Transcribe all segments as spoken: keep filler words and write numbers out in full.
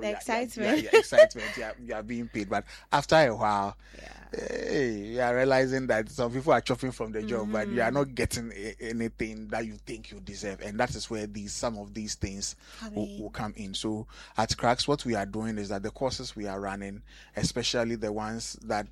the yeah, excitement. Yeah, yeah, excitement. Yeah, you are being paid. But after a while, Yeah. hey, you are realizing that some people are chopping from the job, Mm-hmm. but you are not getting a- anything that you think you deserve. And that is where these some of these things will, will come in. So at Cracks, what we are doing is that the courses we are running, especially the ones that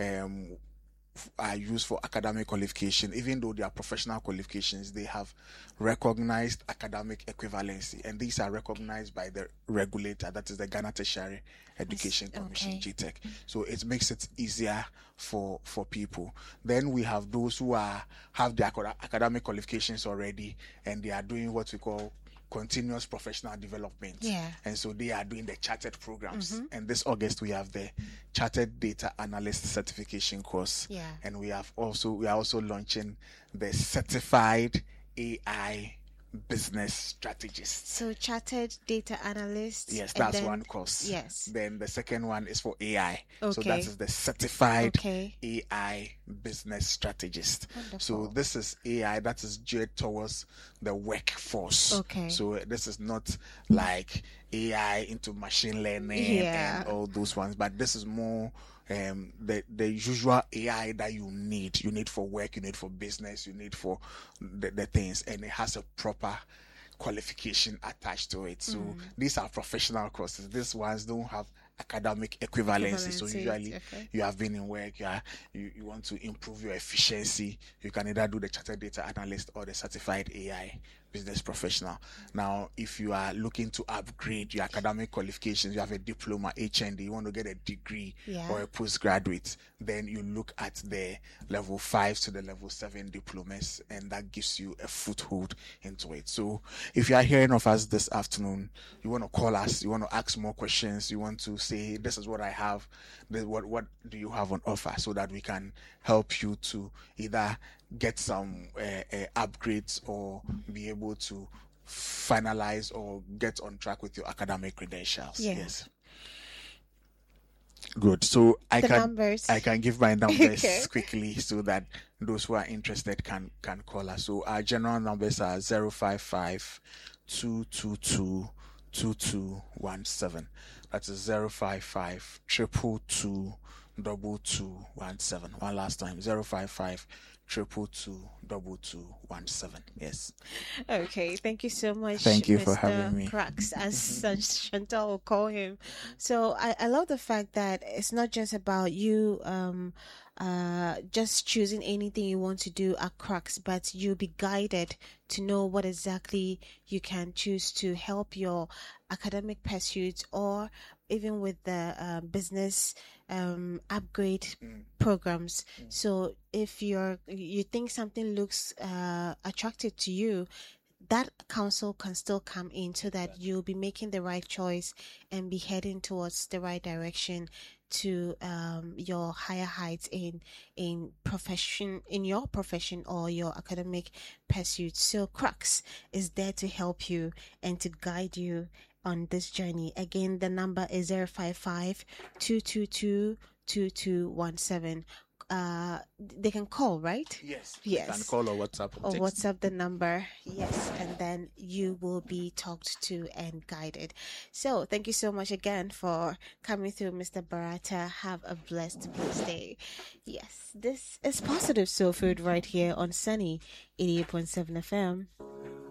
um are used for academic qualification, even though they are professional qualifications, they have recognized academic equivalency, and these are recognized by the regulator, that is the Ghana Tertiary Education Commission, Okay. G TEC. So it makes it easier for for people. Then we have those who are have their academic qualifications already, and they are doing what we call continuous professional development. Yeah. And so they are doing the chartered programs. Mm-hmm. And this August we have the chartered data analyst certification course. Yeah. And we have also we are also launching the certified A I business strategist. So chartered data analyst. Yes, and that's then, one course. Yes. Then the second one is for A I. Okay. So that is the certified Okay. A I business strategist. Wonderful. So this is A I that is geared towards the workforce. Okay. So this is not like A I into machine learning Yeah. and all those ones, but this is more um the the usual A I that you need you need for work, you need for business, you need for the, the things, and it has a proper qualification attached to it. So Mm. these are professional courses. These ones don't have academic equivalency. So Equivalency, usually okay. you have been in work, you, are, you you want to improve your efficiency, you can either do the chartered data analyst or the certified A I business professional. Now, if you are looking to upgrade your academic qualifications, you have a diploma, H N D, you want to get a degree Yeah. or a postgraduate, then you look at the level five to the level seven diplomas, and that gives you a foothold into it. So if you are hearing of us this afternoon, you want to call us, you want to ask more questions, you want to say, this is what I have, this, what, what do you have on offer, so that we can help you to either get some uh, uh, upgrades or be able to finalize or get on track with your academic credentials. Yeah. Yes. Good. So I The can numbers. I can give my numbers Okay. quickly so that those who are interested can can call us. So our general numbers are zero five five two two two two two one seven. That is zero five five triple two double two one seven. One last time, zero five five triple two double two one seven. Yes. Okay, thank you so much. Thank you for Mister having me. Cracks, as uh, Chantal will call him. So I, I love the fact that it's not just about you um uh just choosing anything you want to do at Cracks, but you'll be guided to know what exactly you can choose to help your academic pursuits, or even with the uh, business um upgrade Mm. programs. So if you're you think something looks uh attractive to you, that counsel can still come in so that you'll be making the right choice and be heading towards the right direction to um, your higher heights in in profession in your profession or your academic pursuits. So Crux is there to help you and to guide you on this journey. Again, the number is zero five five two two two two two one seven. Uh, they can call, right? Yes. Yes. You can call or WhatsApp or Or text. WhatsApp the number, yes, and then you will be talked to and guided. So thank you so much again for coming through, Mister Barata. Have a blessed, blessed day. Yes, this is Positive Soul Food right here on Sunny eighty-eight point seven F M.